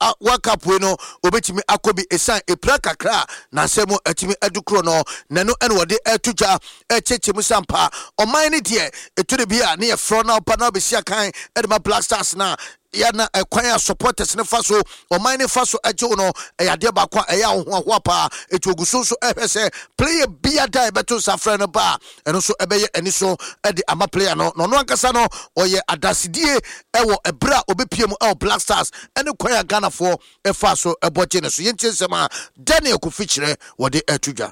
FIFA World Cup we no obetimi akobi esan epra kakra na nsemo atimi adukro no nano ene wode etuja echechemu sampa oman ne de etude bia na ye fro na opa na besia kan edema Black Stars na yana kwanya supporters ne faso oman ne faso ejo no eyade ba kwa eya ho pa etuoguso so ehwese player bia dai beto safra no ba eno so ebeye eni so de ama player no no ankasa no oye adasidie ewo ebra obepiem Black Stars ene kwanya Ghana for efaso eboche ne so yentinsema Daniel Kufichire wode etuja.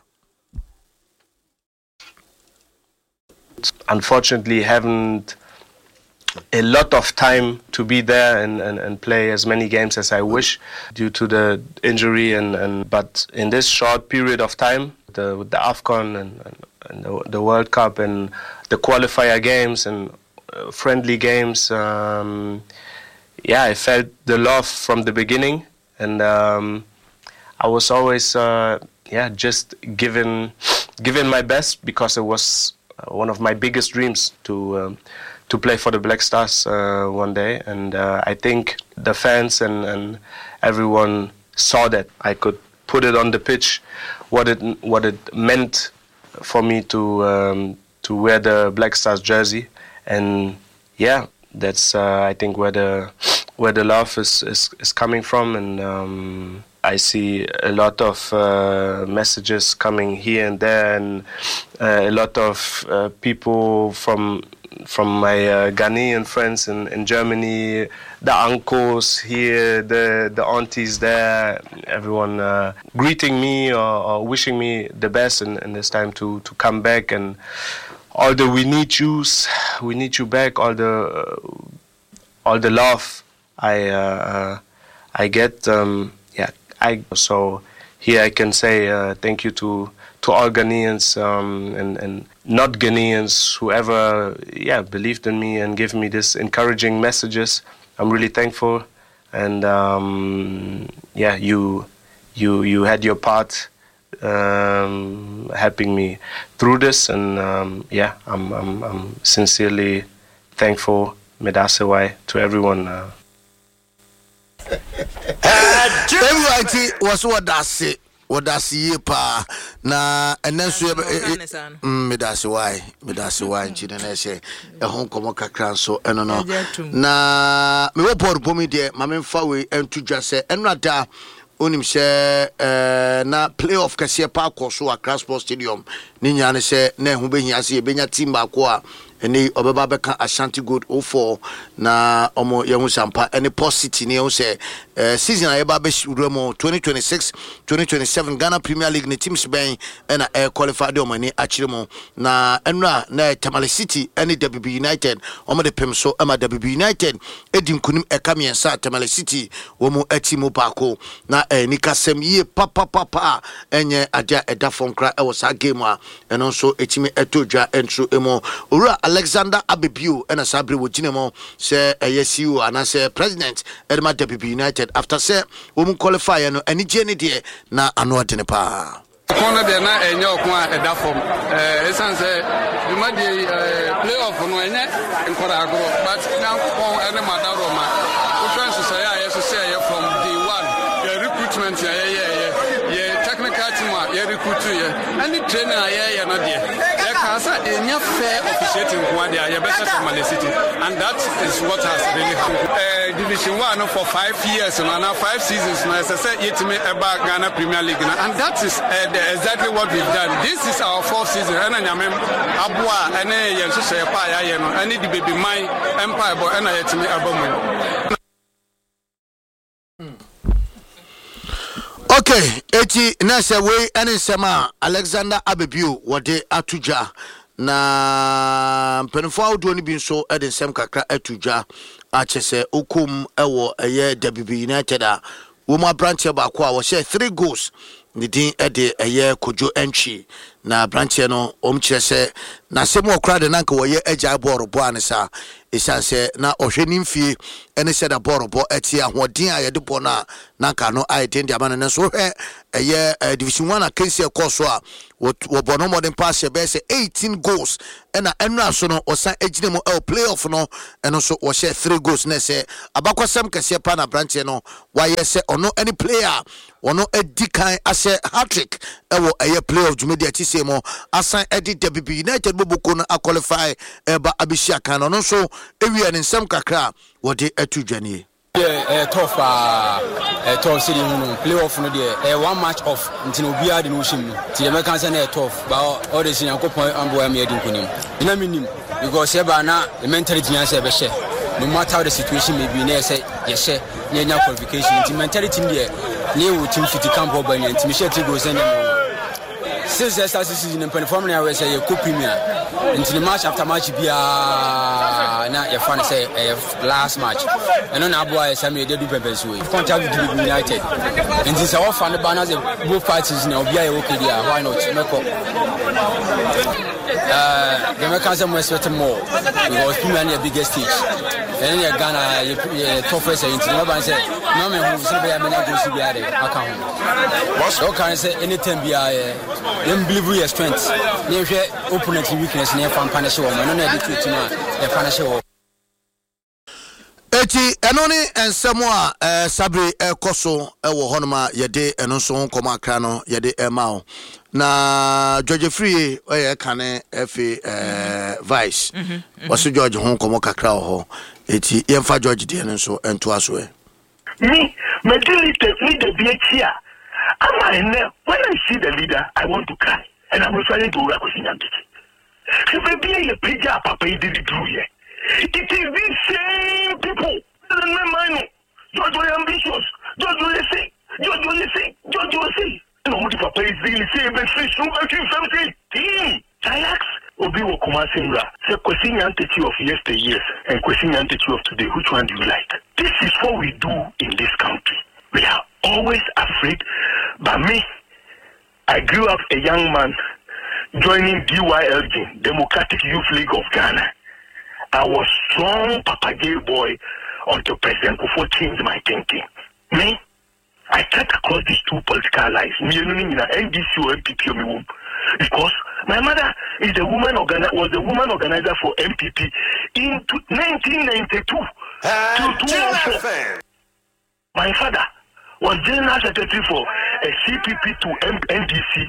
Unfortunately haven't a lot of time to be there and play as many games as I wish due to the injury but in this short period of time the AFCON and the World Cup and the qualifier games and friendly games I felt the love from the beginning and I was always just giving my best because it was one of my biggest dreams to play for the Black Stars one day, and I think the fans and everyone saw that I could put it on the pitch, what it meant for me to wear the Black Stars jersey, and that's I think where the love is coming from, and I see a lot of messages coming here and there, and a lot of people from my Ghanaian friends in Germany, the uncles here, the aunties there, everyone greeting me or wishing me the best in this time to come back, and all the we need you back, all the love I get. So here I can say thank you to all Ghanaians and not Ghanaians, whoever believed in me and gave me this encouraging messages. I'm really thankful, and you had your part helping me through this, and I'm sincerely thankful. Medasewai to everyone. Everybody was what I say. What I see pa na enenso medase why chine say e hon komo kakran so eno no na me wo board bomi de ma me fa we entudwa se enrada onim se na playoff kase pa akoso Accra Sports Stadium ni nya ne se na ehu behia se e benya team ba ko a eni obeba beka Ashanti Gold 04 na omo yehu sampa eni City ne yehu se season ayeba be shuremo 2026-2027 Ghana Premier League ne teams ben na qualified de omani achiremo na enra na Tamale City eni WB United omo de pemso ama WB United edim kunim ekamiensa Tamale City wo mu atimo baako na ni kasem ye papa enye adia eda fonkra e wo sa game a eno so etimi etodwa entro emo ora Alexander Abebiu and a Sabri Wojinemo say a YSU and as a president Edma WB United after say woman qualify and any journey there na anwa tenepa. Corner there na enyo kwa eda form esanse you might playoff no enye nkora agro but na ko ene madaro ma we try to say from day one the recruitment yeah technical team recruit any trainer na there enya fair officiating Guadia, you better from Man City, and that is what has really happened. Division 1 for 5 years, and now 5 seasons. Now, as I said, yet me about Ghana Premier League, and that is exactly what we've done. This is our 4th season, and I am Abua, and I say I need to be my empire, but and I yet me Abamu. Okay, eti nasa we ene sema Alexander Abebiu wode atuja na mpenfo awdo ni bi nso ede nsem kakra atuja achese okum ewo eye WB United a wo ma branch ba ko a wo share 3 goals ni din ede eye Kojo Entry na branch no omchese na semo okra de nanka wo ye agya ball bo anisa esanse na ohwe nimfie ene said a borobo etia hodin a yede bo na nanka no ayetendi amana ne so hwe eye division 1 akensi ekoso a wo bono modern pass be say 18 goals ena enra so no osan agine mu playoff no eno so wo share 3 goals na say abakwasem kese pa na branch no why say ono any player ono edikan ase hat-trick ewo eye playoff jumedi ati say mo asan edit the BB United boboko no qualify eba abisia kan no so ewie ne nsem kakra wo de atudwane tough city playoff no there one match off until obia the no shim ti the American say na tough but all the senior couple ambo me edin kunim ina minim because eba na the mentality nya say be share no matter how the situation may be na say yes share nya qualification the mentality there na wo team fit camp over nya team share 3 goals and since the start season in performance I say you cup premier into the match after match bia na your fan say last match and on aboa say me dey do pepper so contact with the United and this our fan the banners both parties now bia okay there why not make up the mechanism respect more because premier na the biggest stage and in Ghana you toughest into no ban say no me who say bia me na go see bia there aka ho so can say anytime bia them believe your strength they share opponent weakness near fan punish woman no na dey to na e punish wo eti eno ni ensemo a sabri ekoso ewo honoma yede eno so nkoma akra no yede emao na George Free oye kane efi vice waso George ho nkoma kakra ho eti yemfa George de eno so ento aso me delete me the BHia when I see the leader I want to cry and I'm referring to Rakosinyanti. So maybe a page up papa did it through here. It is these same people. George was ambitious. George was say. No, what papa is really saying, but fish no something. Ajax Obi Wokumasimra. Say Kwasinyanti of yesteryears and Kwasinyanti of today. Which one do you like? This is what we do in this country. We are always afraid. But me, I grew up a young man joining DYLG, Democratic Youth League of Ghana. I was strong Papa J boy until President Kufuor changed my thinking. Me, I cut across these two political lines. Me, NDC or MPP, because my mother was the woman organizer for MPP in 1992 to 2004. My father was general secretary for a CPP to NDC.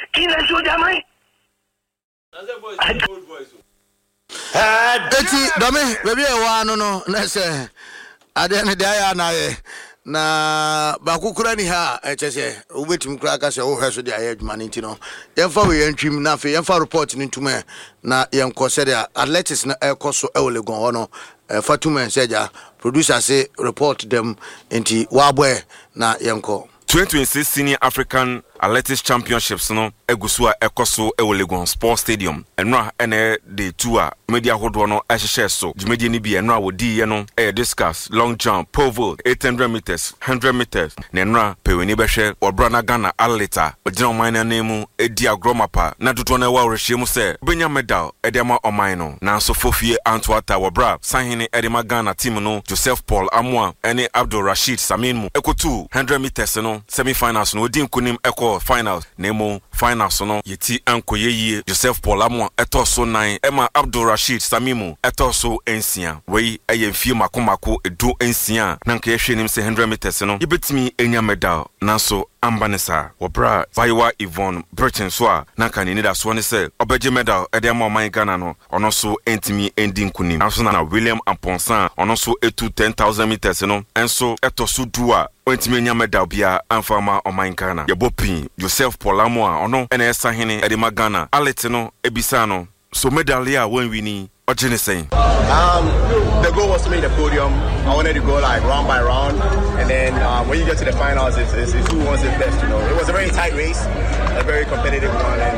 Eti dome baby e wa no na se ade ne dia na ye na bakukura ni ha echese obetim kura ka se wo hweso dia ye adwuma nti no yemfa we yantwim na afi yemfa report ni ntuma na yenko se dia athletics na ekoso ewlegon ho no Fatuma Seja producer say report them into Wabwe na yenko 2026 Senior African Athletics Championships no egusua ekoso Legon Sports Stadium enra ene de tour media hodo no ehye so jimedi ni bi enra wodi ye no discus long jump pole vault 800 meters 100 meters na enra peweni behwe obrana Ghana atleta ogina oman na nemu edi agromapa na dodo na wa rehye se benya medal edema oman no na so fofie Antwata wobra sanhene edema Ghana team no Joseph Paul Amwa ene Abdul Rashid Samin mu ekotu 100 meters no semi-finals no odi nkunim finals nemo finals no yeti ankoyeye Joseph Paul Amwa etoso 9 Emma Abdul Rashid Samimu etoso ensia we eyemfie makomako edu ensia na nka yehwe nim se 100 meters no yebetimi enya medal nanso ambanesa wobra Vaiwa Yvonne Britain so a na kan ni da so ne se obeje medal edema oman Ghana no ono so entimi endi nkunim nanso na William Amponsan ono so etu 10,000 meters no enso etoso duwa Wentimenya medal bia anfama oman Ghana yebopin Joseph Paul Amwa ono ene esahene edema Ghana alete no ebisa no so medal ya when we ni ojene saying the goal was to make the podium. I wanted to go like round by round, and then when you get to the finals it's who wants it best, you know. It was a very tight race, a very competitive one, and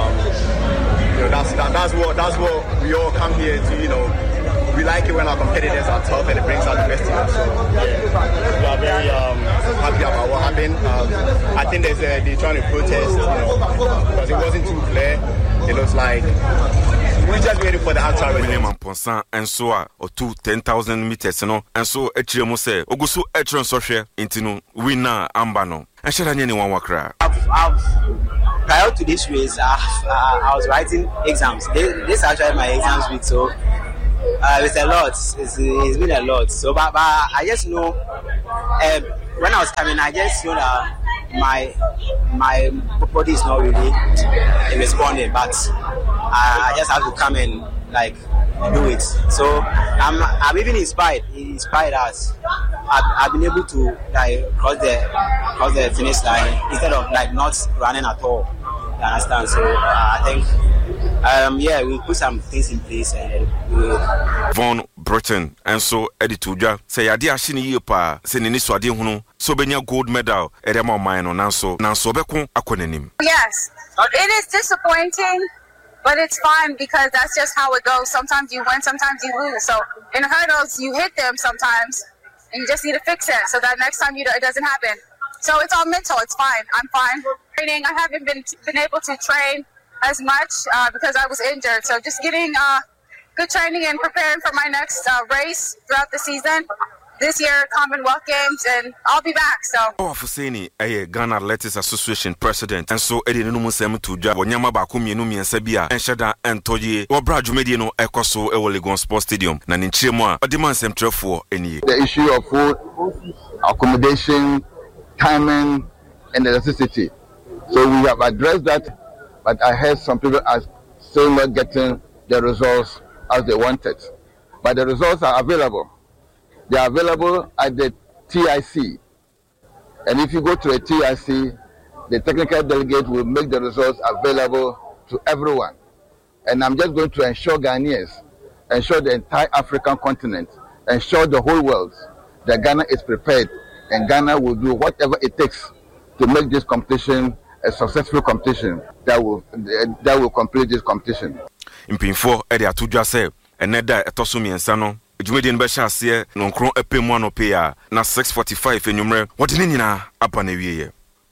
you know that's what we all come here to, you know. We like it when our competitors are tough and it brings out the best in us. So yeah, we are very happy about what happened. I think they're trying to protest, you know, because it wasn't too clear. It looks like we just waiting for the actual results. William Amponsa and so or 10,000 meters no and so echiremo say ogusu echron sohwe intino winner ambano and share anyone wakra. Prior to this race, I was writing exams. This is actually my exams week, so it's a lot. It's been a lot. So, but I just know when I was coming, I just know that my body is not really responding, but I just have to come and like do it. So I'm even inspired. It inspired us. I've been able to like cross the finish line instead of like not running at all. You understand? So I think we put some things in place and Von Britain and so Eddie Tuja say ade ahye ne pa se ne so ade hunu so benya gold medal edema mine no nanso beko akonanim. Yes, it is disappointing, but it's fine because that's just how it goes. Sometimes you win, sometimes you lose. So in hurdles, you hit them sometimes, and you just need to fix it so that next time it doesn't happen. So it's all mental. It's fine. I'm fine. Training. I haven't been able to train as much because I was injured. So just getting good training and preparing for my next race throughout the season. This year, Commonwealth Games, and I'll be back. So. Ofuseni Ghana Athletics Association president, and so Eddie Numusem Tuja, Wanyama Bakumi Numia Sabia, and Shada and Toye, or Brad Medino, Ecoso, Legon Sports Stadium, Naninchema, or demand some for any. The issue of food, accommodation, timing, and electricity. So we have addressed that, but I heard some people are still not getting the results as they wanted. But the results are available. They are available at the TIC. And if you go to a TIC, the technical delegate will make the results available to everyone. And I'm just going to ensure Ghanaians, ensure the entire African continent, ensure the whole world that Ghana is prepared and Ghana will do whatever it takes to make this competition a successful competition that will complete this competition. In Pinfo, Eddie Atuja said, and Neda Etosumi and Sano. Jumedian Bashasye, non cron epemono pea, na 645 in number. What in Nina upon a year?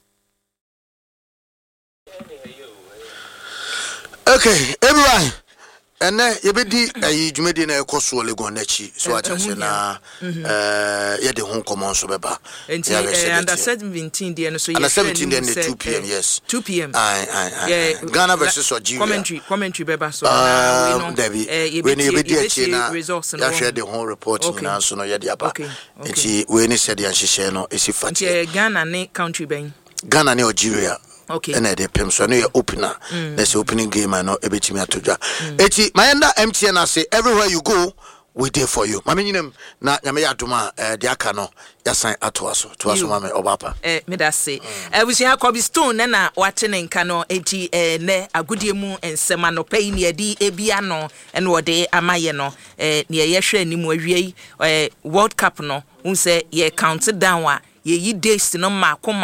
Okay, everyone. And then you be the Jumedian Kosu Legonechi, so I just na the home command so beba. And under 17 and so under 17 then 2 p.m. Yes, 2 p.m. Ghana versus Algeria. Commentary beba so Debbie, when you be the results and share the whole report in answer no yadiaba. Okay. When he said the share no is if Ghana ne country ben. Ghana ne Algeria. Okay. And the PM so no opener. There's opening game and no ebetimi atoja. Eti mayenda MTN I say everywhere you go we there for you. Mami nyinem na nyame yadoma de aka no yasan atoaso. Toaso mame obapa. Me da say. Ebusia Kobe Stone na wate ne nka no eti ne agudie mu ensema no pay ne edi ebia no ene wode amaye no ne yehwe animu awie World Cup no unse ye count down a ye days no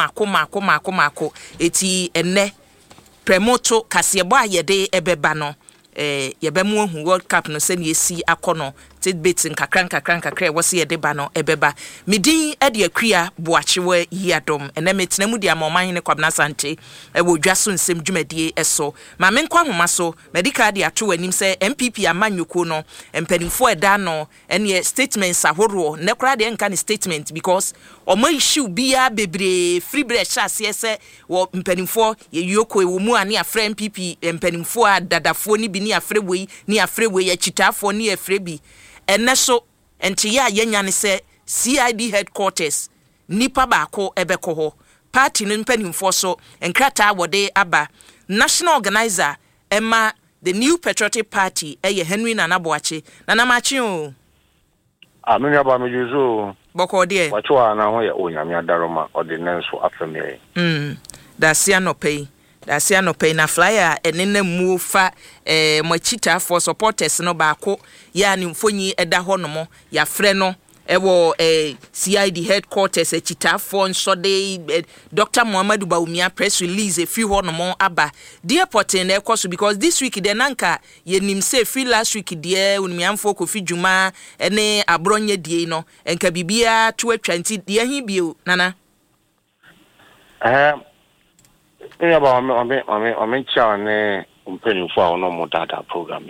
mako eti ene premoto kasebo ayede ebeba no yebemu hu World Cup no se ne yesi akono tidbits nkakran wose ye deba no ebeba midin ade akua boachewe yiadom ene metenemu dia moman ne Kwabena Sante wo dwaso nsem dwumadie eso ma menkwa homa so medical dia to anim se MPP amanyuko no empanifo eda no ene statements ahoro ne kra de nka ne statement because omo issue bia bebre free bread chase se wo empanifo ye yoko wo mu ani afra MPP empanifo adadafo ni bi ni afrewe ya chitafo ni afrebi ene so enti ya yenya ne se CID headquarters nipa baako ebeko ho party no mpanimfo so enkrata wode aba national organizer Emma the New Patriotic Party eye Henry Nana Boakye Nana Machi o amenya aba mejuzo boko de wacho na ho ya onyame adaroma ordinance afemie dasia no pay na flyer enene mu fa machita for supporters no baako ya ni mfonyi eda ho no mo ya frɛ no ewo CID headquarters chita for nso de Dr. Muhammadu Bawumia press release a few ho no mo aba dear porting na ekoso because this week de nanka ye nim say free last week de unmiamfo Kofi Dwuma ene abronye die no enka bibia to atwanti de hi bio nana Yeah, but I'm cha ne umpenifo a ono mo data program.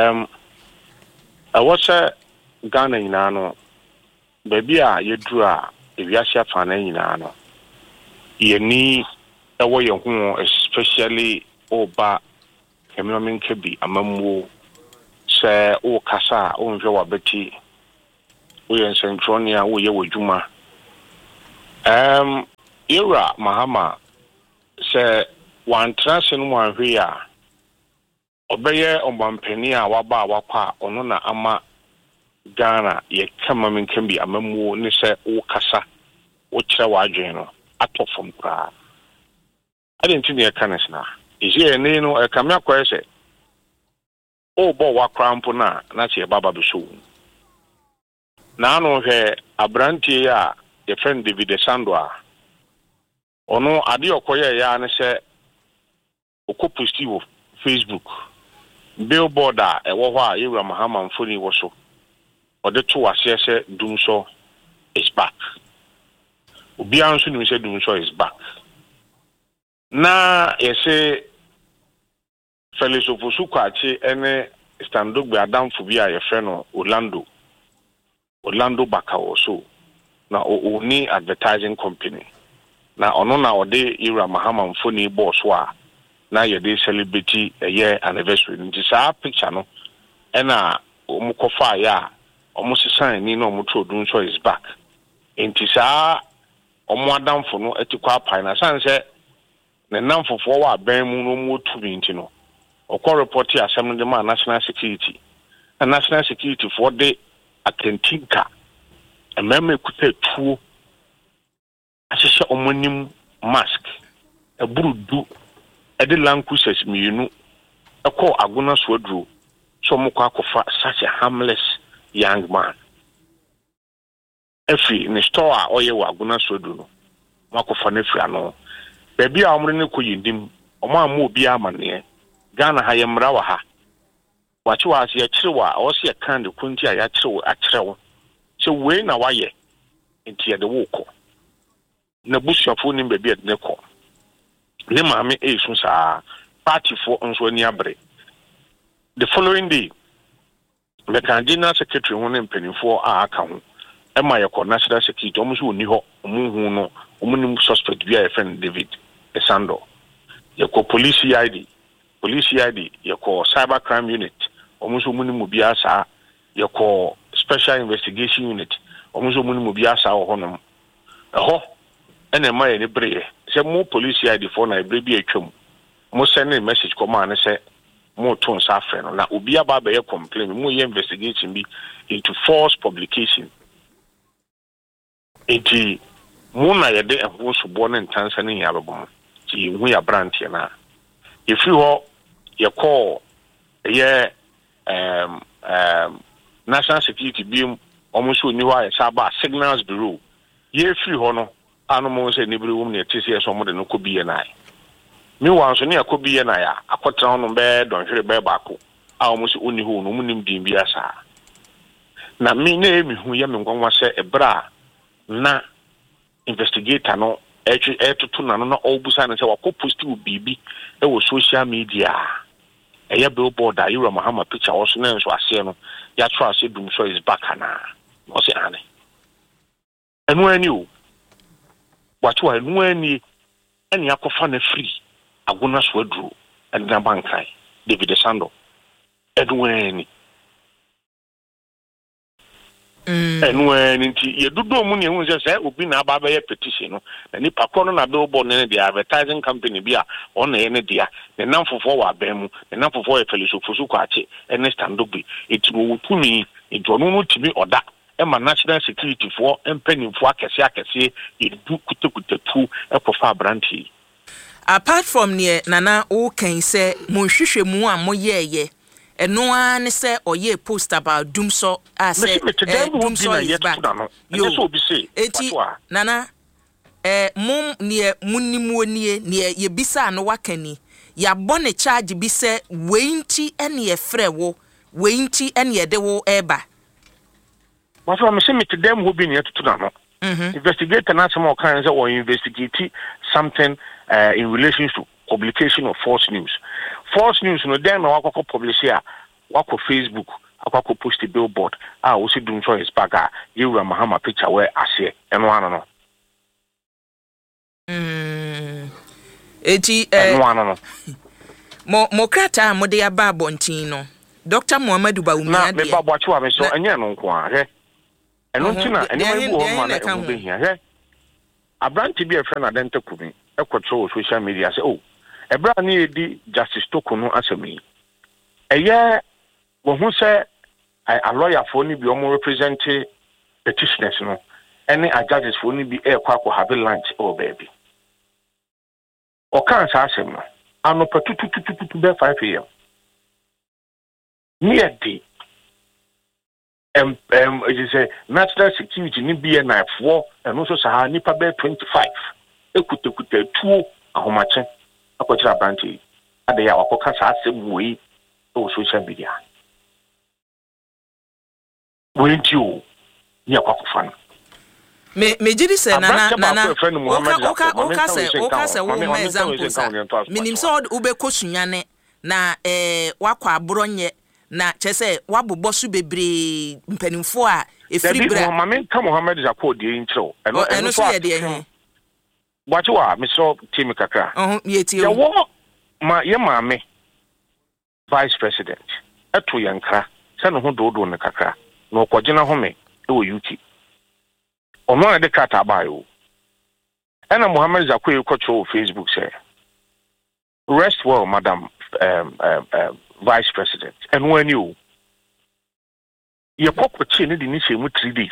I was Ghana inano baby a yedru a ewiase afana nyina yeni ewo ye ho especially oba kemnomen kebi amamwo se o kasa o nhwe wa beti o ye nsentronia o ye wadwuma era mahama se wan transin wan hwe a obeye ombampani a waba wakwa ono na ama Ghana ye kamamen kebi amamwo ni se o kasa o kire wadwen no atop from kra I didn't think na is here no e kamia kwese o bo wa krampo na che baba be so na no he abrantie a ye friend David Sando a ono ade okoye ya ne se okopostivo Facebook billboard a e wo ho a Yewura Mahama mfoni wo so ode to asese Dumso is back obi anso ni se Dumso is back na yese Felix Ofosu kwachi ene standogbe adamfo bi a yefe no Orlando Bakawo so na oni advertising company na ono na ode Yewura Mahama mfoni boss wa na yede celebrity eye anniversary nti sa picture no ena omukofa ya omusisan ni no omutro Dumso is back nti sa omo adamfo no etikwa pai na sanse ne namfofo wa ban mu no mu tumi nti no okọ report ya asem de ma national security and national security for the atentinka ememe kuta tuo asese omonim mask eburudu ede lankuses mienu ekọ aguna swadru so mukọ akofa such a harmless young man efi ne store a oye wa aguna swadru no makofa na fi ano baby a omre ne koyindim omo amu obi amane Ghana ha yemra wa ha wachi wa ase akirewa o se kan de kunti a ya akirewo so we na waye enti ye de woko na busuafo ni baby de ne ko ne maame esu sa party for onso ni abre the following day the candidate secretary ho ne mpanifo a aka ho e ma ye ko national security omo so oni ho omo hu no omo ni suspect bi a friend David Sando ye ko police ID ye ko cyber crime unit omuso muni mu bia sa ye ko special investigation unit omuso muni mu bia sa honom eho ene ma ye ne breye se mo police ID for na bre bi atwam mo send a message come an say mo ton sa afre no na obi aba be ye complain mo ye investigation bi into false publication enti mo na ye de ehwo so bo ne ntansa ne ya bebo ti hu ya brand na if you your call national security beam almost ni wa saba signals bureau ye free hono anu mo se ni bureau ni tisi so mo de no ko biye na mi wan so ni akobiye na ya akotra hono be don hwere be baako a almost oni ho no munim din bi asa na mi na emi hu ye me ngwanwa se ebra na investigator no etutu na no obusa na se wakopost u bibi e wo social media eya billboard a Yewura Mahama picture also na nso ase no ya try say Dumso is back na o se ane enu ani o wacho enu ani eni akofa na free aguna so aduro and na bankai David Sando enu ani enu ani nti ye dodo mu ne hu se obi na aba ye petition no na ni pakro no na billboard ne the advertising company bi a on na ye ne dia ne namfofo wa ban mu ne namfofo ye Felix Ofosu kwache ene standobi etimo wutumi edono no timi oda e ma national security for empanimfo akese ye du kutekutatu e kofa branti apart from ne nana o kan se mo hwehwe mu a mo yeye eno an se oye post about Dumso as Dumso is back yo eti nana mum ne munimu nie ne ye bisa no wakani ya bone charge bi se weinti ene ye frɛ wo weinti ene ye de wo eba what am say me to them who be near to no investigate na some kinds or investigate something in relation to publication of false news false news no then na wakọ publish here wakọ Facebook akọ post the billboard we see doing choice back you Mahama picture where ase eno ano no eti mo krata mo de aba bontin no Dr. Muhammadu Bawumia na me ba bwachi wa me so enye no nko a he eno ntina ene ma bu ho ma na e be hia he abranti bi e friend adente kumi e kwotro social media say ebra na edi Justice Toko no asemi eye wo hu say a lawyer for ni bi omo represent petitioners no any a judges for ni bi e kwa have lunch baby o kan sa asem no ano patutu be 5 am near the it is a national security ni bi na 4 and also sa nipa be 25 ekute tuo ahomache akochira banti ade ya wakoka sa asem we o social media we do ni akofan me jiri se nana oka se wo ma example sa minim so ube kosunyane na wakwa abronye na chese wabobɔ so bebre mpanimfo a efiri bra Mohammed Mohammed Zakodi intro eno so ye de he wachi wa me so team kakra yeti ya wo ma ye maame vice president eto yankra se no ho dodo ne kakra na okogina home e wo UK ono na de kata bayo ena Mohammed Zakodi ko Facebook say rest well madam vice president and when you kokwachi ne di ni shemu 3 days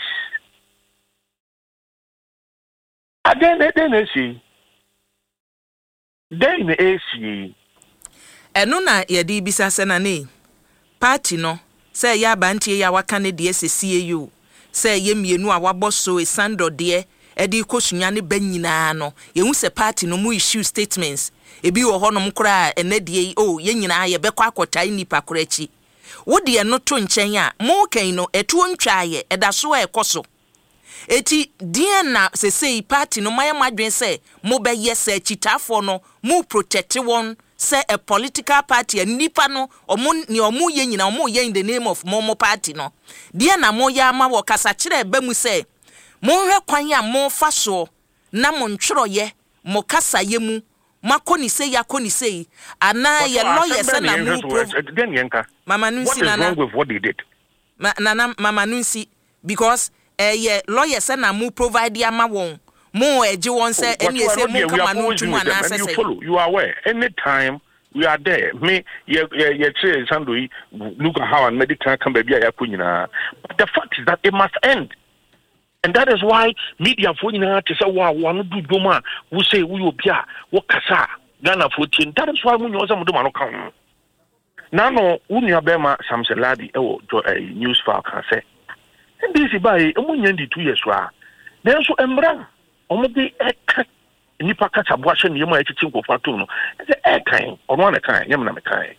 then AC eno na ye di bisa se na ne party no se ya bantie ya waka ne de sesie yu se ye mienu a waboso esando de e di kosunya ne banyina no ye hu se party no mu issue statements ebi wo honom kura enedie ye nyina ye bekọ akotai nipa korachi wodi eno to nchen a mo kan no etuo ntwaye edaso ekoso eti die na sesei party no maye madwen se mo be yese chitafo no mo protect won se a political party nipa no omo ye nyina omo ye in the name of momo party no die na mo ya ma wo kasa kire ba mu se mo hwe kwan ya mo faso na mo ntworo ye mo kasa ye mu makoni say yakoni say ana ye lawyer say na mu mama nunsi nana what is wrong with what they did nana mama nunsi because ye lawyer say na mu provide ya ma won mo eje won say eni say mo kama no tuma na say you are aware anytime we are there me ye say sandoi look at how and medical come baby yakonyina but the fact is that it must end. And that is why media for you to say one do doma we say we obia what kasa Ghana 14. That is why we know some do man come. Now no unia bema Samson Ladi news file can say. And this is by omunyandi 2 years wa. Then so embra omobi eka nipa kata boashe ne yema echichi nkofatu no. Say eka ono na kan yema na me kan.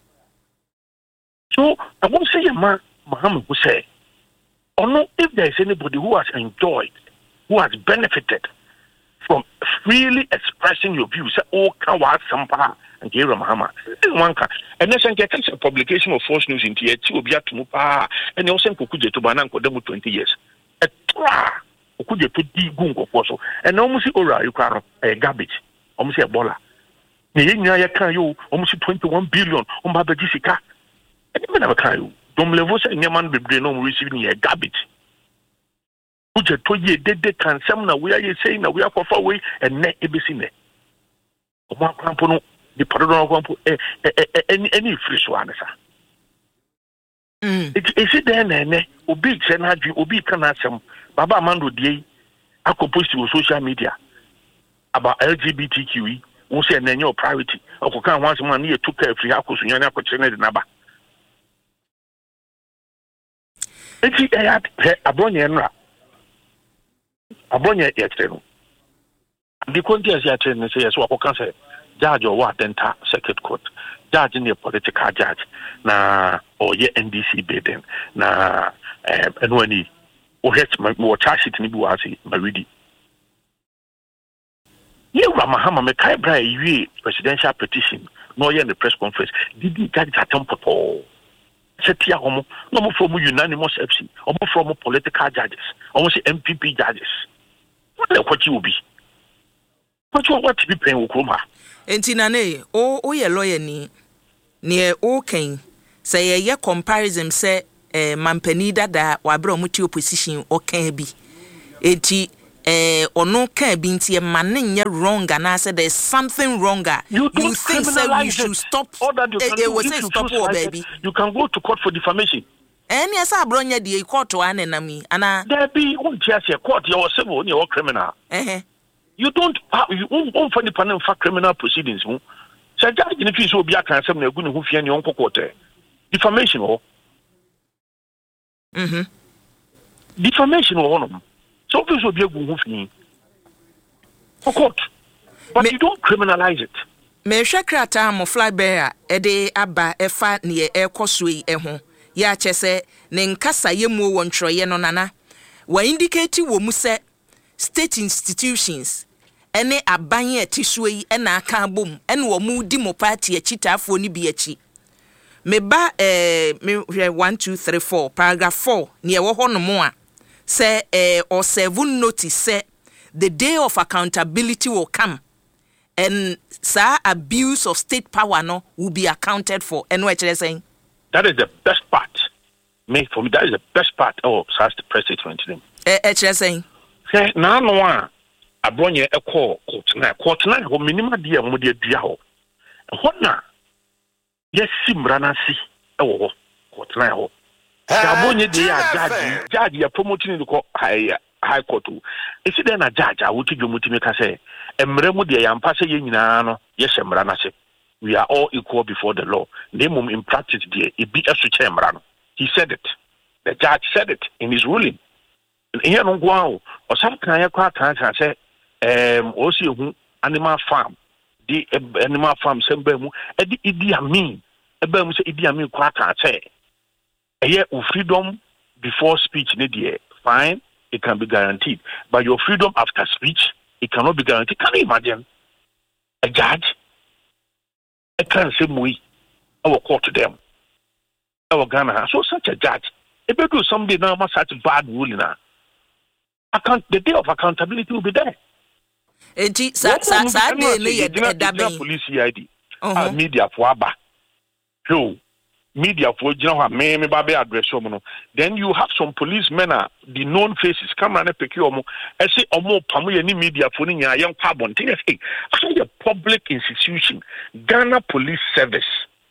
So I want to say Muhammad who say or no, if there is anybody who has enjoyed, who has benefited from freely expressing your views, Kawa Sampa and Jera Mahama, one can. And then I get a publication of false news in Tia, Mupa, and also Kukuja to Bananko Demo 20 years. A tra, Kukuja to D Gungo Poso, and almost Ora, you can a garbage, almost a bola. Naya can you almost 21 billion on Baba Jessica, and you never can you. Don't level say nyaman bebre no receiving a garbage. Uche to ye de can some na we are saying na we are far away and ne ebisi ne. Omo kwampo no the pardon kwampo any fresh one sa. It there na obi che na dwi obi kan asem baba amando die akopost to social media about LGBTQ we say na your priority okokan once man ye took free akosunya na akochene de naba. Eti abonye nra abonye yetreno the contest yetreno say yes wako kan say judge or what enter circuit court judge in a political judge na or ye NDC bidding na enwani o het mo charge it ni bi wasi maridi ye Mahama me kai bra yi presidential petition no yen the press conference did the judge attempt Setia homo, no from unanimous FC, or from political judges, almost MPP judges. What you be? What to be paying Ukuma? Entinane, o ye lawyer ni near o king say ye comparison say mampenida da wabro muti opposition o can be. Enti or no can be nti manning wrong and I said there's something wronger. You think so you should stop stop baby. You can go to court for defamation. And yes, I brought you the court to an enemy and there be one just a court you're civil you're criminal. You don't find the panel for criminal proceedings. So judge in the case will be a cancer going to who your uncle court. Defamation or defamation or so this will be a good for court. But you don't criminalize it. Me shakrata mo fly bear ede aba efa ne ekosui eho ya chese ne nkasa yemu wontroye no nana wa indicate wo mu se state institutions ene abanye etisui ena aka abom ene wo mu di mo party achitafo ni bi achi me ba me 1 2 3 4 paragraph 4 ne wo ho no mo a say or 7 notice say the day of accountability will come and abuse of state power no will be accounted for. And what you're saying? That is the best part. For me, that is the best part of such the press statement to them. You're saying? Say now no one. I brought you a call court tonight. Who minimum dear modia diaho. What na? Yes, Simrana si. Oh, court tonight. Judge, you are promoting the high court. If you then a judge, I would you make say, Emremu de Yampase Yinano, yes, Emranase. We are all equal before the law. Name in practice, dear, it be a switch Emrano. He said it. The judge said it in his ruling. Here no go or some kind of can't say, also animal farm. The animal farm, Sembemu, Idi Amin, Ebem say Idi Amin can't say. Here, freedom before speech, fine, it can be guaranteed. But your freedom after speech, it cannot be guaranteed. Can you imagine a judge? I can't say we our court to them. Our Ghana. So such a judge, if you do someday now, such bad ruling now, the day of accountability will be there. Police CID, media for Abba. So. Media for me baby address then you have some policemen the known faces come and pick you I say any media for young carbon thing a public institution Ghana Police Service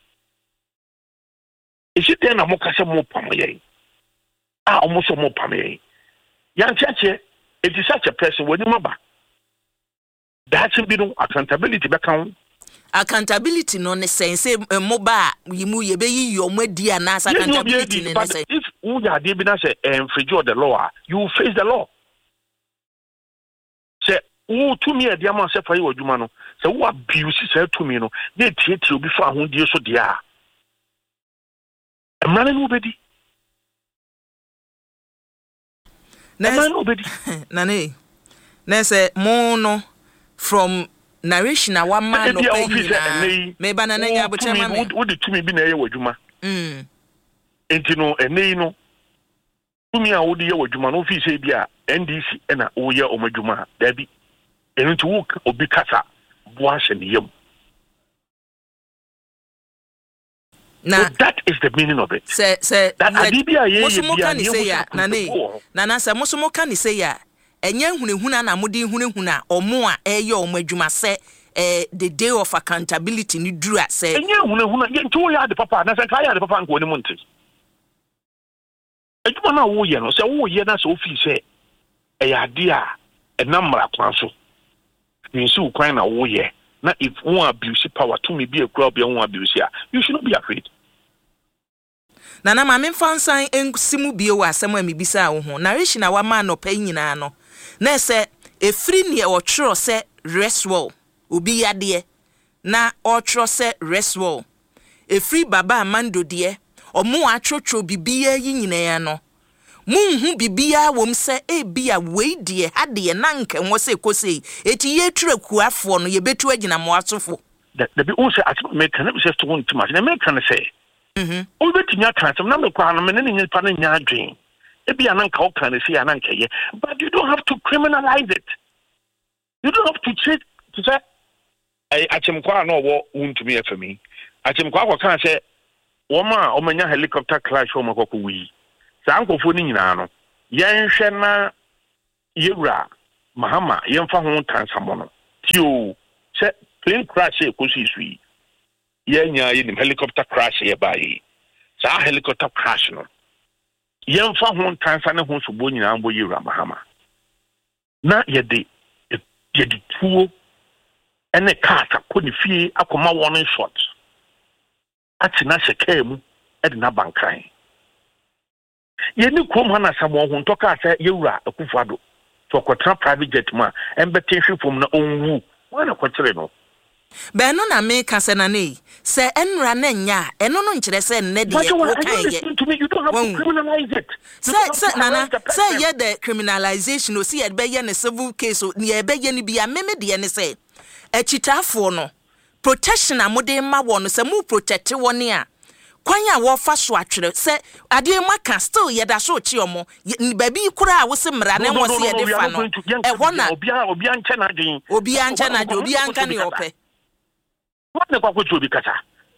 is it then a mokasa more pamoye almost more pamoye young church it is such a person when you maba that's a bit of accountability back on. Accountability no ne sense mobile yimu ye be yi your media na accountability ne say if who ya dey be na say infringe the law you face the law say who to me e dey am say for you adwuma no say who abuse say to me no dey tie obi fa ho die so dia emrane no bedi nane na say mo no from narration a one man no pay me banana nya bo chema me wo de tumi bi na ye wadwuma enti no enei no tumi a wo de ye wadwuma no fi se bi a NDC na wo ye omadwuma da bi enti wo obi kasa bo ahye ne yam na that is the meaning of it say that adibia ye say ya na say mosomo kan say ya enye hunehuna na mudi hunehuna omo a eye omadwuma se the day of accountability ni duru a se enye hunehuna ye nto ya de papa na se ka ya de papa nko ni monte adwuma na wo ye no se wo ye na se ofi se ya de a enamra kwan so nsi kwan na wo ye na if one abuse power to me be a crowd be one abuse ya you should not be afraid. Nana ma memfansan ensimu bio wa asem amibisa wo ho narration na wa ma no pa nyina no na se efri ne o twro se reswell obi yade na o twro se reswell efri baba amando de omo atwotwo bibia yi nyina ya no munhu bibia wom se ebia we de ade na nka wo se kose eti ye twra kuafo no ye betu agina mo asofo the be also at American just to want too much. American say, all the thing I can't, some number of men in your dream. It be an uncle can say an uncle, but you don't have to criminalize it. You don't have to treat to say, I no what won't to me for me. I can't say, Woma, Omania helicopter crash home a cock we. Sanko Funinano, Yan Shana Yura, Mahama, Yan Fahon Tansamono. Tio, set plane crash a pussy sweet. Yan helicopter crash here by. Sa helicopter crash no. Yan Fahon Tansana who Subuni Ambo Yura Mahama. Na yedi two and a car couldn't feel a comma warning shots. Atina Shekemu, Edna Bankrai. Yeni Kumana someone who talk as a Yura, a Kufado, to a quatra private jet man, and betation from the own woo. Why not quatrino? Benona me Casanane, say Enranenya, and no interest and Neddy. To me, you don't have to criminalize it. Say, Nana, say, yet the criminalization will see at Bayan a civil case near Bayan be a memedy and say, a chita for no. Protection a modern ma one se mu protect one ya. Kwanya wo fa so atwere se ade ma ka still ye da so chi omo baby kura wo se mra na wo se ye de fa no e wona obi anche na dwen obi anche na de obi anka ne ope what ne kwa ko obi kata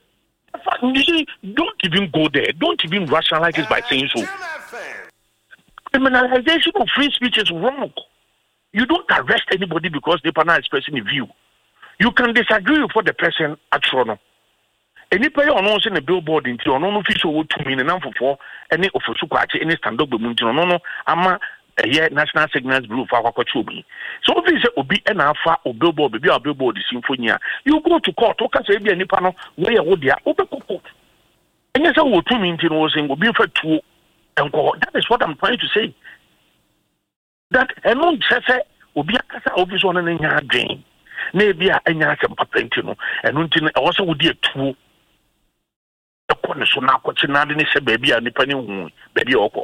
don't even go there, don't even rationalize it by saying so. Criminalization of free speech is wrong. You don't arrest anybody because they are not expressing a view. You can disagree with what the person at Toronto. Any player on a billboard in Toronto, official 2 million for any of any stand up with Muntono, ama a year national signals blue for Wakochubi. So if you say Obi and Alpha or billboard, maybe our billboard is symphonia, you go to court, talk as a any panel where you are open court. And yes, I will 2 million will be for 2 and go. That is what I'm trying to say. That and non say Obi Akasa office on an in game. Maybe I anya some patentino and until also would be a 2 a corner so now what's another baby and the baby oko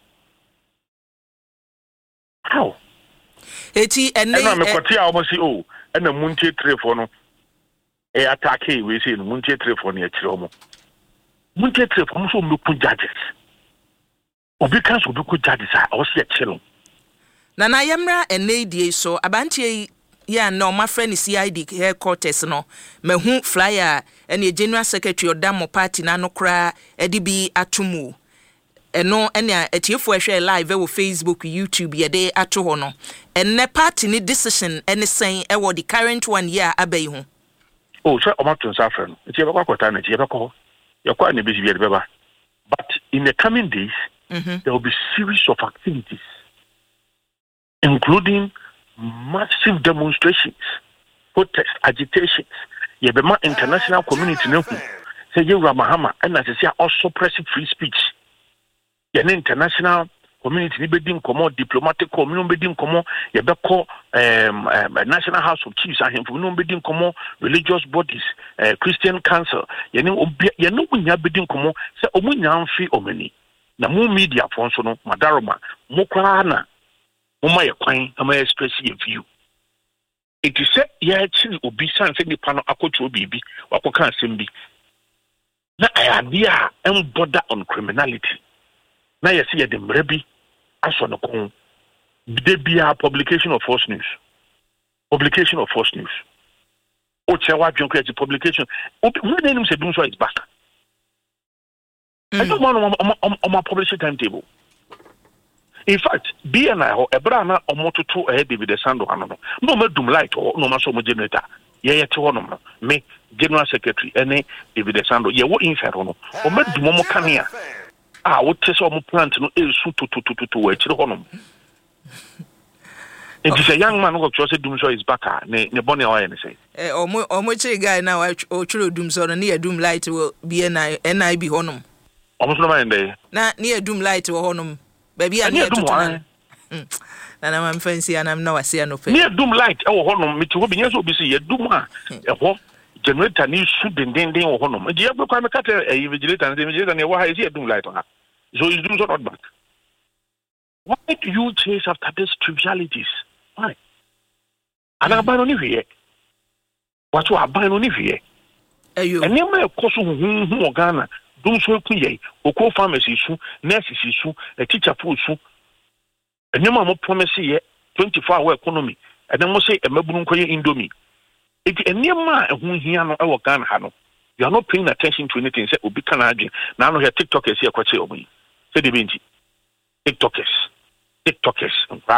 how eti and I'm a quarter almost and a munche trefono a attack we say munche trefono tromo munche trefono so look judges obi can so look judges I was yet chilling Nana Yamra and Lady so abanti yeah, no, my friend is CID headquarters no. Mehu flyer and the general secretary of Damo party na no kra edibi atumu. No, any etiefo share live on Facebook, YouTube ye de ato ho no. And ne party ni decision any saying e wo the current one year abey ho. Oh, so omatun safran. Eti e ba kwata na eti e ba ko. Ye kwa na be bi beba. But in the coming days, there will be series of activities including massive demonstrations, protests, agitations. You be my international community now. Say you Ramahama, and as I say, also suppressive free speech. You international community ni bedin komo, diplomatic community bedin komo. You be call National House of Chiefs and him bedin komo, religious bodies, Christian Council. You know when you bedin komo. Say omunya amfi omeni. Na mu media fonso no madaroma mukwana. Mama ya kwan ama express your view. It is said ya chiri obi san se nipa no akoto obi wakoka asem bi. Na idea and border on criminality. Na ya see the mrebi aso no kon. They be a publication of false news. Publication of false news. O chewa jonko the publication. When name say dum so is back. I don't want on my publishing timetable. In fact, BNI Ebrana or Moto David Sando Hanono. No medum light or no maso generator. Ye to me General Secretary any David Sando. Ye wo inferno. O medumo kania. Ah, what test of plant no is to wait to honum. It is a young man who just doom so is back ne bonny or anything. Omoche guy now or true doom so near doom light will BNI NIB honum. Almost no mind there. Na near doom light or honum. Baby, I need to and I'm fancy and I'm now a see no pay. Near doom light, oh, honum, me to be so busy, a dooma, a what generator needs shooting ding or honum. Do you have a cut a vigilator and the vigilator and why is he a doom light on her? So he's doing so not back. Why do you chase after these trivialities? Why? And I'm only here. What you are buying on if Ayo. And you may cause who Ghana, those who create, or co pharmacy soon, nurses soon, a teacher food soon. And you mamma promise here 24-hour economy, and then must say a mabun indomie. It and near my who here no our Ghana hano. You are not paying attention to anything, say, Obi Canadian. Now, no, TikTokers here, quite say, Obi. Say the Binti. TikTokers,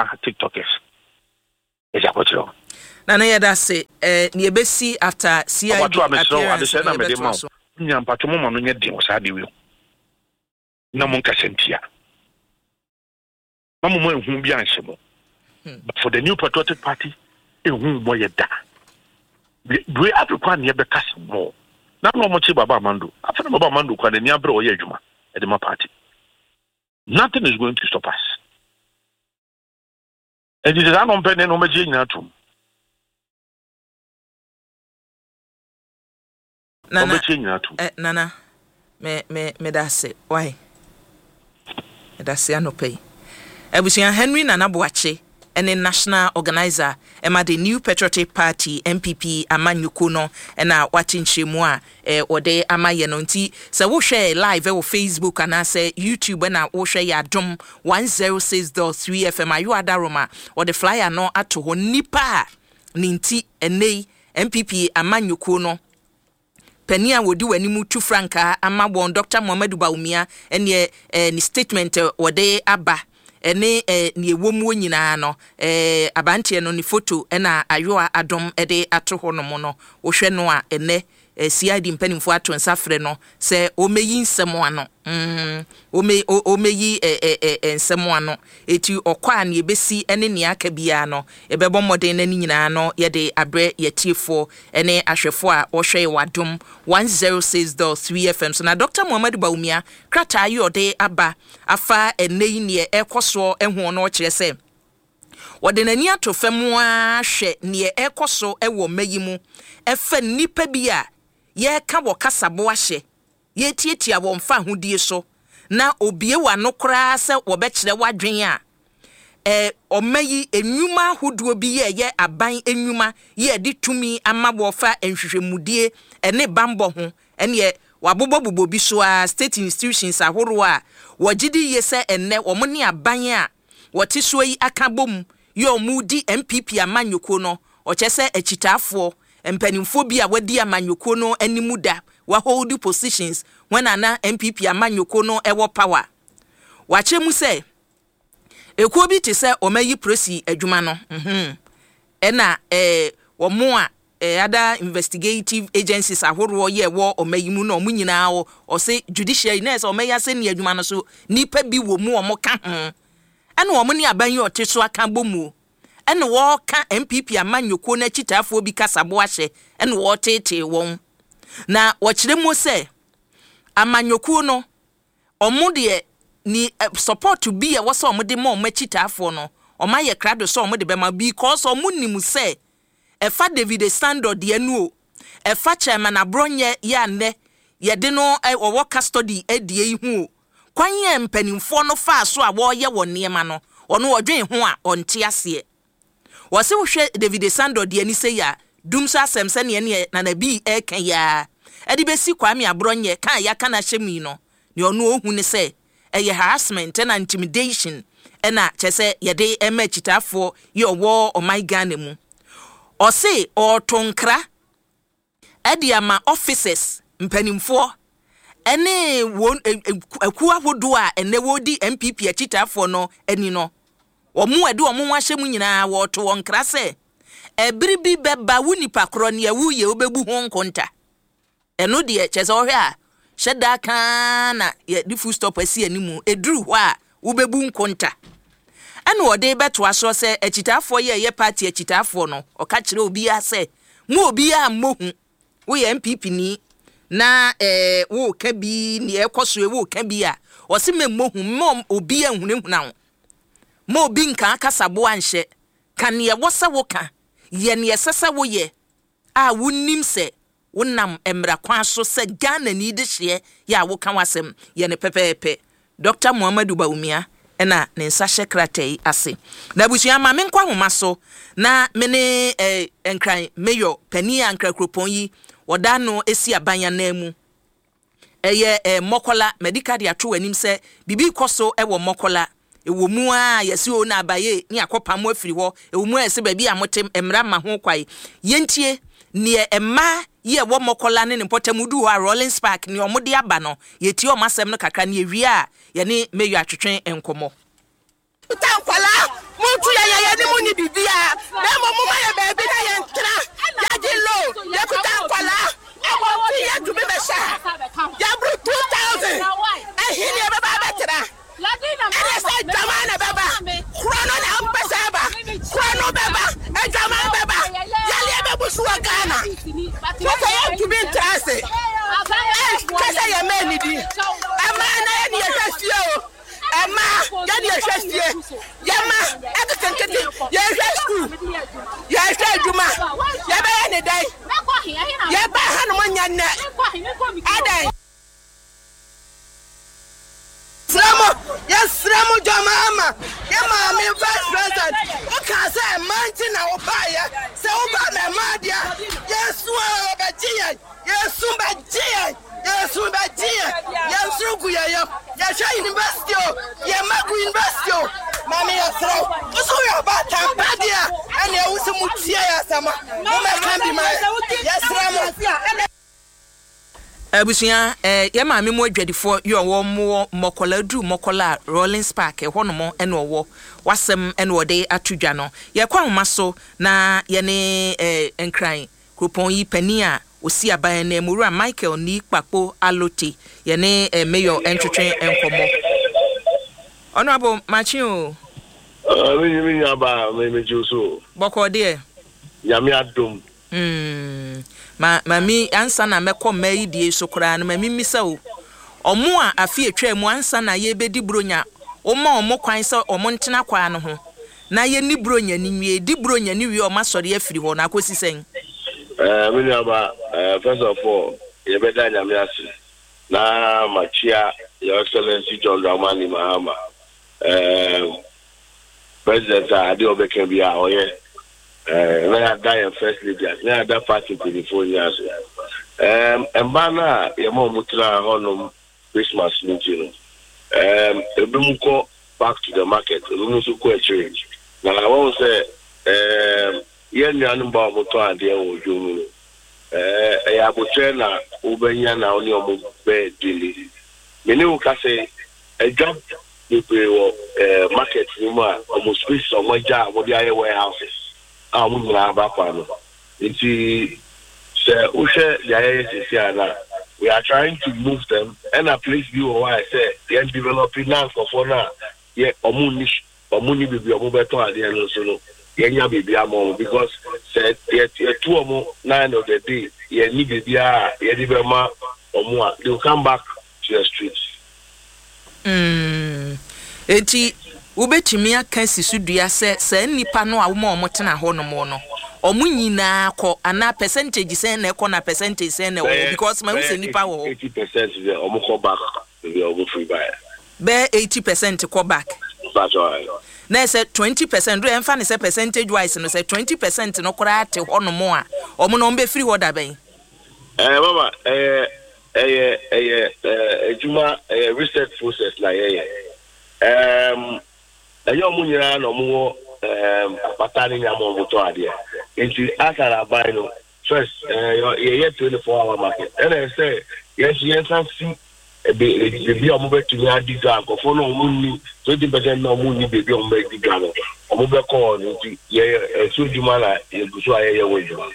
is that what you know? Nana yada say near Bessie after CID appearance. Nyam patomo no nyɛ den wɔ saa de wi. Na mo nka sentia. Na mo ehun bi anhyɛ mo. For the new patriotic party, ehun mo yɛ da. We Africa na be kasa mo. Na no mo chi Baba Amando. After Baba Amando kwa de ni abre o yɛ adwuma e de ma party. Nothing is going to stop us. And it is an open and omegye nyina tum. Nana, me da say why? Da say no pay. Ebusia Henry Nana Boache, and a national organizer, Emma the New Patriotic Party MPP Amanyuko no, and now watching Shemwa or de Amayenonti. So we share live on Facebook and I say YouTube and I will share ya drum 106.3 FM. Are you adaroma or the flyer no at to nipa ninti and nay MPP Amanyuko no. Penia would do any mutu franca, ama won Dr. Mohamed Baumia, and ye ni statement or de abba, and ni womu nyina no, abanti no ni photo, and ayoa adom ede atohonomono, oshenoa, ene. CID impending for to and safre no say o meyi nsemo o meyi nsemo no eti okwa na ebesi ene ne aka bia no ebebo modern na nyina no ye de abre yetiefo ene ahwefo a ohwe wadom 106.3 FM so na Dr. Mohamed Baumia krata ayo de aba afa ene ne ekoso ehu no kire se wode nani ato fam a hwe ne ekoso ewo meyi mu efa nipa bia ye ka wo kasabo ahye ye tietia wo mfa hodie so na obie wa no kra se wo be kire wadwen a omayi enwuma hoduo bi ye aban enwuma ye de tumi amabo fa enhwehwemudie ene bambo ho ene wabobobobo bi so a state institutions ahoro a wogidi ye se enne wo ne aban a wote so yi akabom yo mudi MPP Amanyuko no o chese echitafo empanimfo bi a wadi Amanyuko no animuda wa hold positions when ana MPP Amanyuko no ewo power wachemu se ekuo bi te se omayi presi adwuma no ena wo mo a other investigative agencies ahoro ye wo omayi mu no omunyina o se judiciary na se omayi ase ne adwuma no so nipa bi wo mu o mo ka ho ena wo mo ne aban ye oteso aka bomu ena wo ka MPP Amanyuko na chitafo bi kasabo ahye ena wo tete won na wo kire mo se Amanyuko no omo de ni support to be a was omo de mo machitafo no oma ye krado so omo de be ma because omo nimu se efa David Standard de anu efa chairman abronye ya ne ye de no owo custody edie hu kwan ye mpanimfo no fa so a wo ye wonne ma no ono odwen ho a onte ase wo se wo hwe David Standard de ani se ya dumsa semse ne na na bi eken ya edi besi kwame abronye kan ya kana hyemi no ne ono ohu ne se eye harassment and intimidation ena chese yede emachitafo ye owo o my Ghana mu o se o tonkra edi ama officers mpanimfo ene won aku ahodo a ene wodi MPP achitafo no eni no omu ede omu wahyemu nyina wo to wonkra se ebiribi beba wunipa kro ne awuye obebu ho nkonta eno de chese ohwe a sheda kana ye di full stop asi animu eduru ho a ubebu nkonta ene wode beto aso se achitafo ye party achitafo no oka kire obi a se mu obi a mohu wo ye MPP ni na wo ka bi ni ekoso wo ka bi a o se memohu mo obi a hunehuna wo mo obi nka akasabo anhye kan ye wo se wo ka ye ne sese wo ye a wonnim se wonam emra kwa so se Ghana ni de hye ya wo kan wasem ye ne pepepe Dr. Mohamed Baumia ena ne nsa hye kratai ase na busua ma menkwa homa so na mene enkran mayor pani ankra kropon yi woda no esi abanya na mu eye mokola medical dia tro anim se bibi koso ewo mokola ewo mu a yesi o na abaye ni akopam afiri ho ewo mu ese ba bi amotem emra ma ho kwai yentie ne emma ye wo mokola ne potamudu ho Rollins Park ne omode aba no yeti o masem no kakra ne ewie a ye ne meyu atwetwen enkomo tankwala muntu ya ni muni bibia na mo ma ya ba bi na ye ntra ya di lo ya kutankwala ewo ti ya dumi be sha ya bru 2000 ehini e baba betra ene say jamana baba krono na ampesaba krono baba e jamana baba yale be busu wa Ghana so say to be trase kasa ya meni di ama na ye ni ehwasio ama ya ni ehwasie yama ekekete ya ehwasku ya ehwaduma ya ba ya ne dai ya ba hanu manya adai Sramo Jamama, Yama, me vice president. Okay, say mountain na obaya. Say oba me madia. Yesu obajia. Yesu bajia. Yesu bajia. Yesu kuya. Yasha university. Yamagu university. Mami yasra. Uso ya bata padia. Ane uso mutia ya sama. Mama kambi ma. Yasramo. Abusia ye ma me mo adwadifo yo wo mo mokola du mokola Rollins Park honomo ene wo wasem ene wode atudwa no ye kwa homa so na ye ne enkran kupon yi pani a osi aban na Murua Michael ni kpapo alote ye ne mayor entwetwen enkomo honorable machin o me aba me juso boko de yami adom mami ansa na mekọ mai die so kra na mami misa o omo a afi etwa mu ansa na ye bedi bronya omo kwan se omo ntena kwa no ho na ye ni bronya ni wie di bronya ni wie o masori afiri ho na akosi sen me aba first of all ye beda nyame ase na machia your excellency John Dramani Mahama president ade obeken bia oye na die first lady na that party to the 4 years embana ye mo mutra honum Christmas meeting ebumuko back to the market ebumu ko exchange na I won't say ye nanu ba moto ade wo jomu ya botre na ubenya na oni omo be dili meni wo ka say a job people market ni mo almost space so mo ja mo dia warehouses na bakwa nti say ushe ya we are trying to move them and a place view why I say they developing now for now yeah omuni bibi omubeto ade no so no yenya bibi amom because say two omo 9 of the day yeah ni bibi a yeah di be ma omo a they will come back to the streets enti ubetimi aka sisudua se nipa no a wo ma omotena ho no mo no omunyina ko ana percentage se na ko na percentage se na because ma use nipa wo 80% the omko back the omo free buy be 80% ko back that's all na say 20% do emfa ne say percentage wise no say 20% no kora ate ho no mo a omo no be free order ben mama ejuma research process na ayo munyira no mo apatani nyamo moto ade enti asara buy no first ye 24-hour market and I say yes can see be omo be tuni adiga ko fo no munni 20% no munni be omo be diga no omo be call enti ye sujuma na ye guso aye wejuma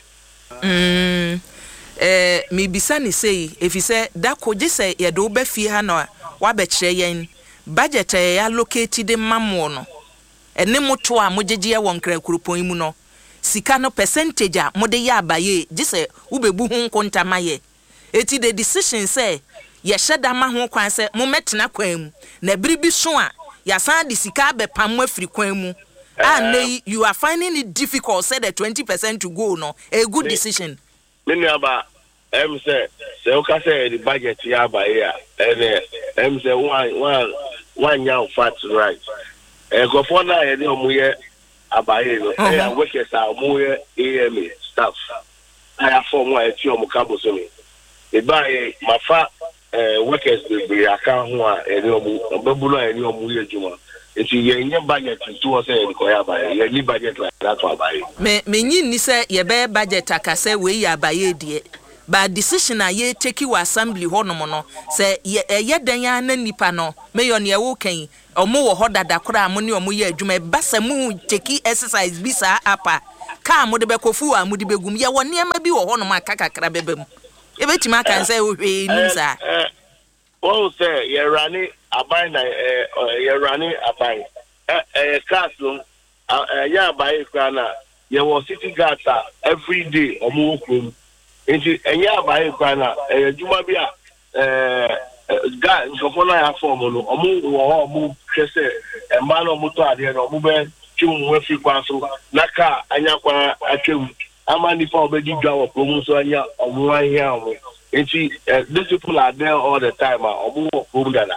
mi bisa ni sei if you say da ko je say ye do be fie ha no wa be kire yen budget ya locate de mamo no ene moto a mogegye won kra kurupon mu no sika no percentage a mode ya abaye je say wo bebu hu nkonta maye eti the decision say ye sheda ma ho kwan say mo metena kwan mu na biribi so a ya san de sika be pam afiri kwan mu and you are finding it difficult say the 20% to go no a good decision me aba say o ka say the budget ya abaye a ene say one one young fat right. Go for now, and no more abaye, workers are more AMA staff. I have formed one at your Mukabosumi. If I my fat workers will be a car and no Babula and no Muya Juma. If you have budget to us, you budget like that for buy. Me say ye bear budget akase we ya buy dear. But decision a ye take you assembly honomono say ye dan ya na nipa no me yon ye wo kan o mo wo hoda da kra mo ne o mo ye adwuma basa mu take exercise bi sa apa ka mo de be kofu a mo de begum ye won niam bi wo honom aka kakra bebem e betima kan say wo hwe nim sa o say ye rani abai na ye rani abai classroom ya abai kra na ye wo city gata every day o mo krom enti enya abai kra na adwuma bi a ga nso na ya form no omu hwese emba no moto ade no omu be twum wafi kwa so naka anya kwa atwem amani for obedi dwa wo promo so anya omu ahia omu enti these people are there all the time omu wo promo dana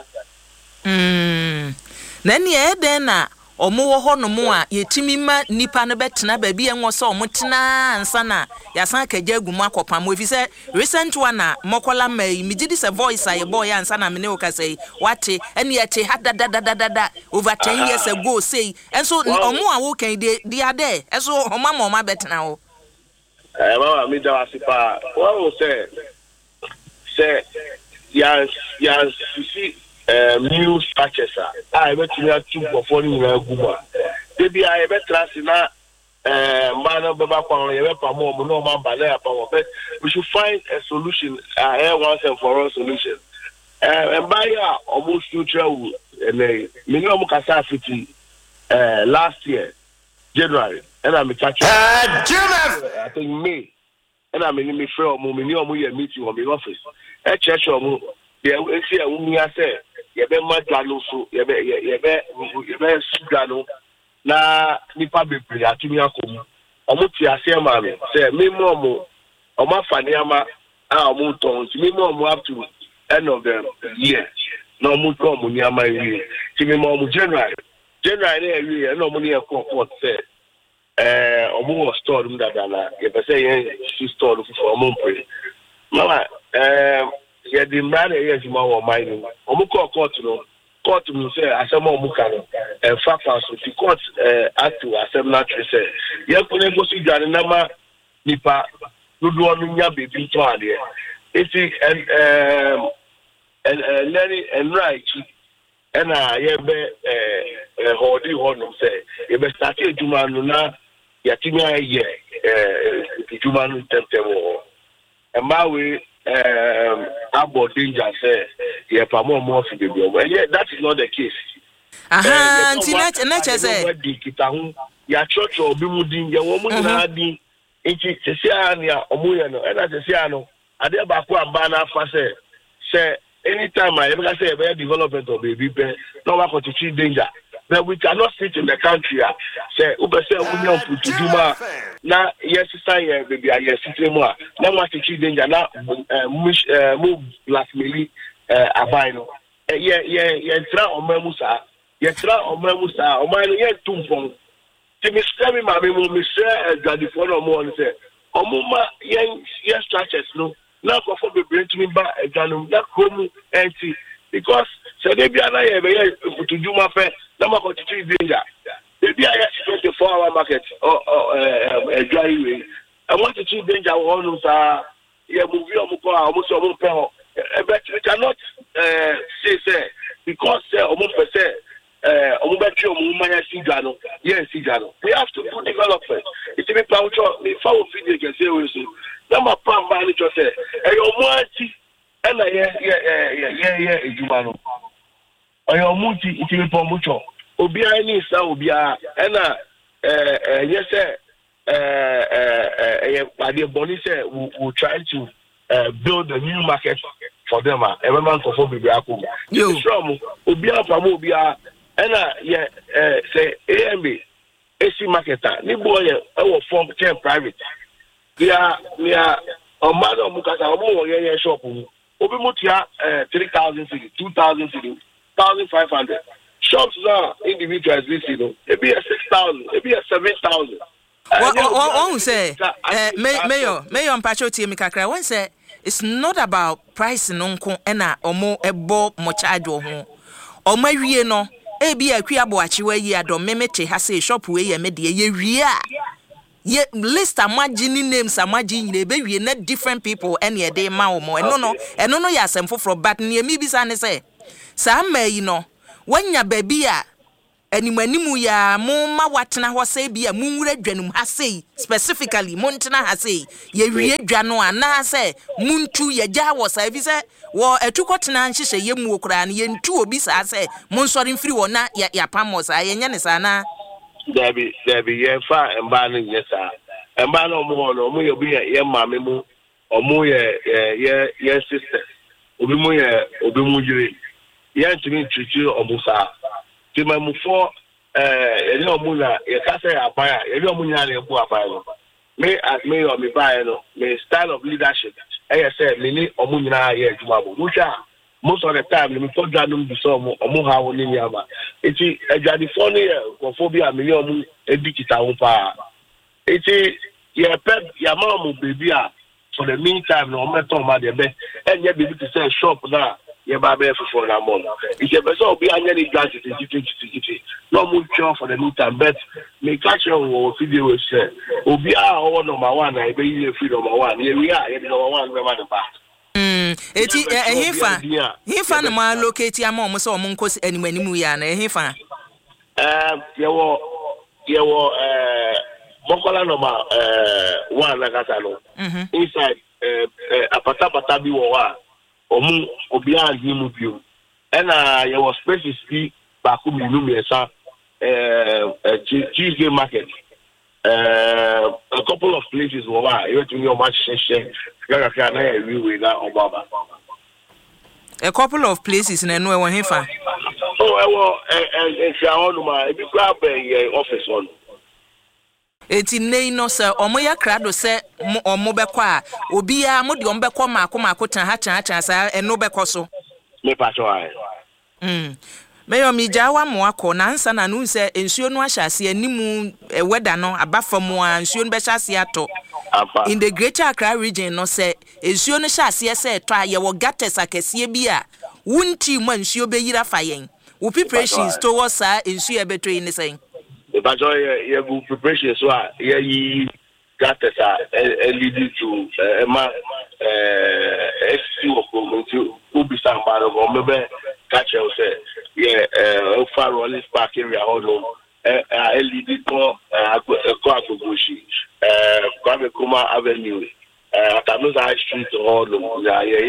na ne eden na omu wo hono mu a yetimi ma nipa no betena ba bi enwo so omu tena ansa na yasan kaja agumu akopam we fi se recent one na mokola mai mi gidi se voice aye boy ansa na me ne o ka say wate ene yete hadadadadada over 10 years ago say enso omu a wo kan de ade enso oma betena wo mama mi da wasipa wo say yes see new structures I bet you are too for Guma. Maybe I bet Trasina man baba kwa yepa mo no man bale power but we should find a solution once and for all solution and by almost future and minimum kasa fiti last year January and I'm catching I think May and I'm in me friend mo minimum meeting on my office at church or the see a woman say yebe madwano so yebe sugano na nipa bebre atumi akomu omuti ase ma me say me mo omafane ama omuton me mo up to end of the year no omuton mo ni ama year ti me mo January na year no mo ni e court say omu store dum dada na yebe say yen store for omu mama yeah, the man is more mining. Omuko court no say asema omuka no and fact so the court act to assembly say yeah pone go si dwane na ma nipa dodo no nya bebi to ade eti and learning and right and yeah be hodi hono say you be start ejuma no na yatimi aye ejuma no temtemo and my way about danger say yeah more for the and yeah that is not the case nature say ya church obi mudin ya wo mu na din enti sesi ania omoye no na sesi ano ade ba ko amba na afa say anytime I ever say about development of baby no wa ko teach danger but we cannot sit in the country say ube say union put to duma na yes say baby yes sitremu na wa teach danger na move blackmail abai no ye tra omamusa omani ye tumpon ti mi scream ma me mo mi share gadi for no mo say omuma ye structures no na ko for baby to me ba ganum na komu enti because say dey bia na ye be to duma fe na ma ko teach danger baby I 24-hour market dry way I want to teach danger on sa ye move you mo ko almost o mo pe ho but we cannot say because o mo pe say o mo betri o mo manya sigano yes sigano we have to do development it be power me follow video can say we so na ma plan ba ni cho say o mo anti na ye ejuma no o mo ti it be po mo cho obi ani sa obi a na yes the body say we try to build a new market for them every man for baby akuma from obi afamo obi a na say AMB AC marketer ni boy e wo form chain private we are on man mukasa omo wo ye shop obi mutia 3,000 cedi 2,000 cedi 1,500. Shops now, individuals, it be a 6,000, it be a 7,000. One say, Mayor Mpacho Mikakra, one say, it's not about price nonko ena omo ebo mochajo ho. Omo wie no, e bia kwiabo achiwe yi adom memete ha say shop we ye me de ye wie a. Ye list amagini names amagini le be wie na different people ene ye de ma omo. Eno no ya asem foforo but ne mi bisa ne say. Sa ma yi no, wanya baby a animanimu ya mo ma watena ho say bia munwura dwanum ha say specifically montena ha say ye wie dwano ana say muntu ye gya wo say bi say wo etukotena nhihye ye mu okura na ye ntu obi sa say monsori mfiri wo na ya pamo sa ye nya ne sa na Debbie ye fa emba no ye sa emba no mo ye bi ye mame mu omo ye sister obi mu yire ye ntimi twitwi omo sa Timamufo Mula, Yakasa Abaya, Yomunya, Abaya. May as mayor me buy me style of leadership. I said, Mini Omuna, which are most of the time, we put Janum Bisom or Moha Niama. It's a Jadifonia, Phobia, Million, a Bikita Umpa. It's a pet Yamamu baby for the meantime, no matter my best, and yet be able to say shop now. Yeah, baby, for that moment. It's a person be any gadget no more for the meantime, but me catch your video is Obi are number one, I be free number one. Here we are, number one, we man back. Hefa na ma locate ya mom so mo nkosi animanimu ya na hefa. Yewo Mokola number 1 na kasa no. Inside apata bi wo wa. Obi ahimu bio ena ye was spaces bi baku minu miesa Tuesday market a couple of places were you to your match share na everywhere na obaba a couple of places na no e hefa if you are on my if you grab office on eti nei no se omo ya krado se omo bekọ a obi a mo de omo bekọ maako tan ha sa eno bekọ so me pacho ai Mayor mi jawa mo akọ na nsa na nu se ensuo no ahyase animu weda no abafamu a ensuo no behyase ato in the Greater Accra region no se ensuo no hyase se to aye wo gates akese bi a wunti mu ensuo be yira fayen wo preparations towards ensuo ebeto ni sen but you go preparation so you got lead to SC of be somebody or maybe catch you say far Rollins Park area hold on lead to Kwakubushi Kwame Kuma Avenue Atamuza High Street hold on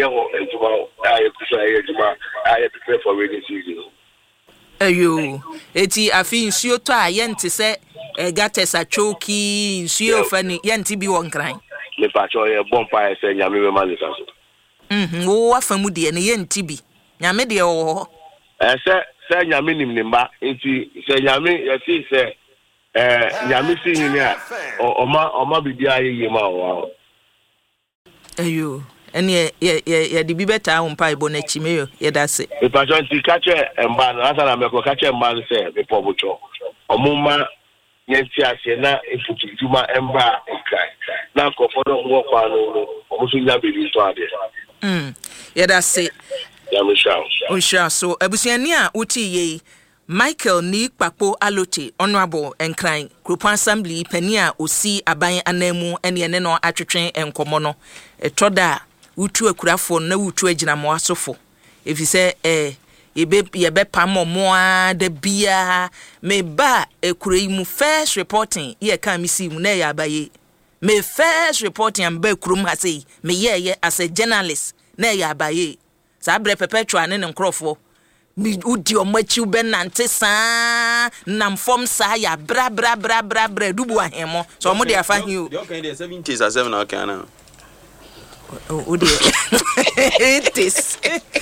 prepare for rainy season. Ayo eti afi nsuo to a yente se gates achoki nsuo fani yente bi won kran me pacho ye bompa se nyame be manisa so wo afamu de ne yente bi nyame de wo se nyame nim nimba enti se nyame yesi se nyame si hini a oma bibia ye ma wo ayo ene ye de bi beta umpa ibo na chimeyo ye da se e pa jonti kache emba na asa na meko kache emba se be pobucho omuma nyenti ase na efutujuma emba ekrai na ko fodo ngo kwa no omusu nya be to ade ye da se ya musha so abusiani a uti ye Michael ni Kpapo Alote honorable enkran group assembly pania osi aban anamu ene ne no atwetwen enkomo no etoda utu akurafo na utu aginamo asofo efise yebe pamo moa de bia me ba ekure mu first reporting ye kan misi mu na ya abaye me first reporting am ba kurum ha sei me ye as a journalist na ya abaye sa bre perpetual ne nkrofo mi udi omachi benante sa nam fom sa ya bra dubu ahemo so mo de afa hi o you can dey 70s or 7 okay na o de it is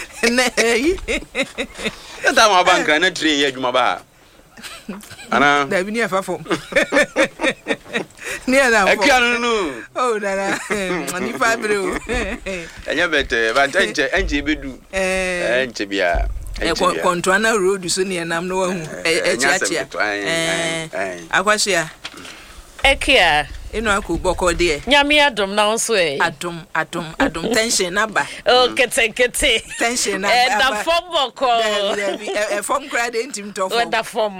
that my bank na train ya djuma ba ana da bi ni afa fom ni ana fom ekya no oh dara ani fa bro enya bete ba enche bedu enche bia Contoana road so near nam no hu akwashia ekia inu akuboko de nyame adom na nso adom tension number kete tension number da form boko form crowd intim to form da form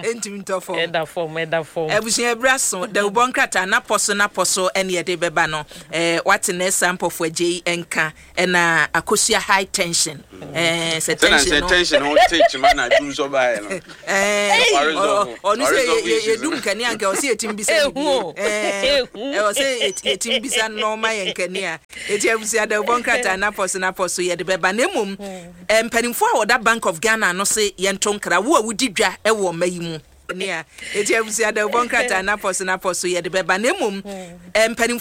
ebusia braso da ubonkrata na poso ene de beba no what na sample for J enka na akosia high tension tension on teach man na dum so ba no onu say yedum kani anka o say etimbisa o say etimbisa normal yenkania eti abusia da ubonkrata na poso ye de beba na mum mpanimfo a oda Bank of Ghana no say yentonkra wo awudi dwa e wo mayimu nia eti abusia da ubonkrata na poso ye de beba na mum